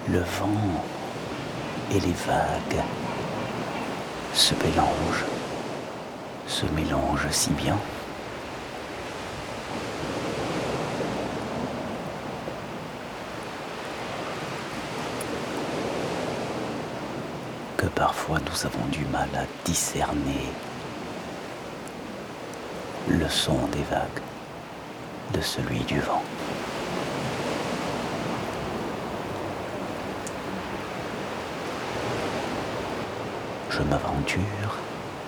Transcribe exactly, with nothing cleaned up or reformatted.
le vent et les vagues se mélangent, se mélangent si bien. Que parfois nous avons du mal à discerner le son des vagues de celui du vent. Je m'aventure